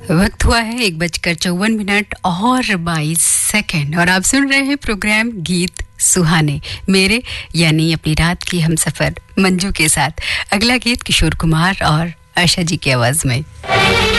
वक्त हुआ है 1:54 और 22 सेकंड और आप सुन रहे हैं प्रोग्राम गीत सुहाने मेरे यानी अपनी रात की हमसफर मंजू के साथ। अगला गीत किशोर कुमार और आशा जी की आवाज में।